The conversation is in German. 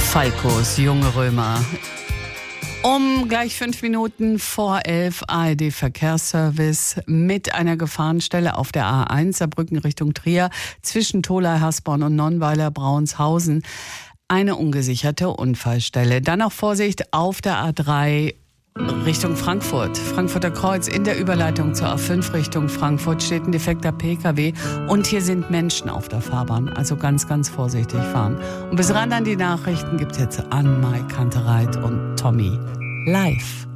Falkos Junge Römer. Um gleich 5 Minuten vor 11 ARD Verkehrsservice mit einer Gefahrenstelle auf der A1 Saarbrücken Richtung Trier zwischen Tholey, Hasborn und Nonnweiler Brauenshausen. Eine ungesicherte Unfallstelle. Dann auch Vorsicht auf der A3 Richtung Frankfurt. Frankfurter Kreuz in der Überleitung zur A5 Richtung Frankfurt steht ein defekter PKW und hier sind Menschen auf der Fahrbahn. Also ganz, ganz vorsichtig fahren. Und bis ran an die Nachrichten gibt es jetzt Ann-Mai Kantereit und Tommy live.